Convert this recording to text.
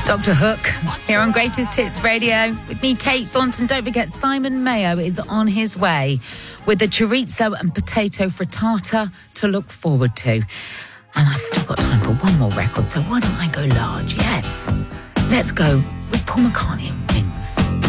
Dr. Hook, here on Greatest Hits Radio with me, Kate Thornton. Don't forget, Simon Mayo is on his way with a chorizo and potato frittata to look forward to. And I've still got time for one more record, so why don't I go large? Yes, let's go with Paul McCartney and Wings.